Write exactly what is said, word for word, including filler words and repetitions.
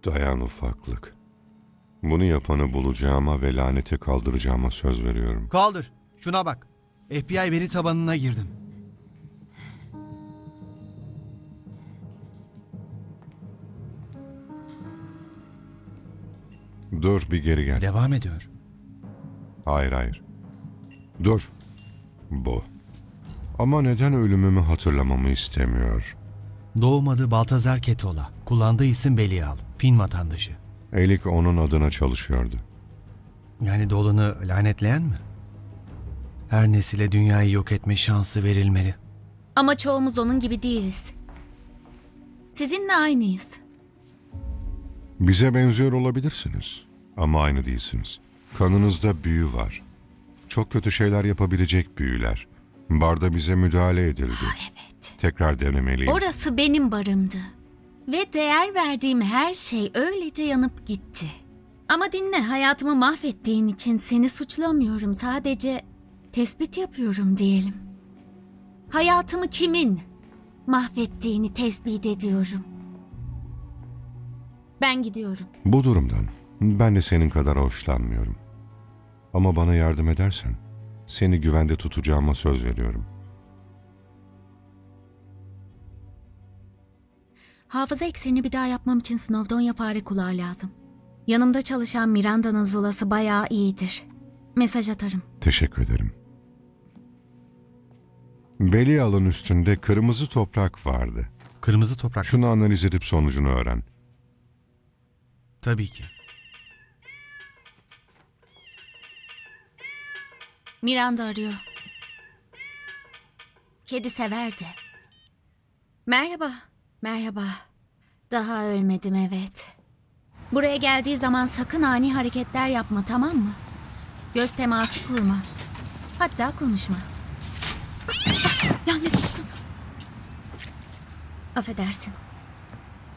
Dayan ufaklık. Bunu yapanı bulacağıma ve laneti kaldıracağıma söz veriyorum. Kaldır. Şuna bak. F B I veri tabanına girdim. Dur bir geri gel. Devam ediyor. Hayır hayır. Dur. Bu. Ama neden ölümümü hatırlamamı istemiyor? Doğum adı Baltazar Ketola. Kullandığı isim Belial. Fin vatandaşı. Elik onun adına çalışıyordu. Yani Dolan'ı lanetleyen mi? Her nesile dünyayı yok etme şansı verilmeli. Ama çoğumuz onun gibi değiliz. Sizinle aynıyız. Bize benziyor olabilirsiniz. Ama aynı değilsiniz. Kanınızda büyü var. Çok kötü şeyler yapabilecek büyüler. Barda bize müdahale edildi. Evet. Tekrar denemeliyim. Orası benim barımdı. Ve değer verdiğim her şey öylece yanıp gitti. Ama dinle, hayatımı mahvettiğin için seni suçlamıyorum. Sadece tespit yapıyorum diyelim. Hayatımı kimin mahvettiğini tespit ediyorum. Ben gidiyorum. Bu durumdan ben de senin kadar hoşlanmıyorum. Ama bana yardım edersen seni güvende tutacağıma söz veriyorum. Hafıza iksirini bir daha yapmam için Snowdonia fare kulağı lazım. Yanımda çalışan Miranda'nın zulası bayağı iyidir. Mesaj atarım. Teşekkür ederim. Belial'ın üstünde kırmızı toprak vardı. Kırmızı toprak. Şunu analiz edip sonucunu öğren. Tabii ki. Miranda arıyor. Kedi severdi. Merhaba, merhaba. Daha ölmedim, evet. Buraya geldiği zaman sakın ani hareketler yapma, tamam mı? Göz teması kurma. Hatta konuşma. Ah, lanet olsun. Affedersin.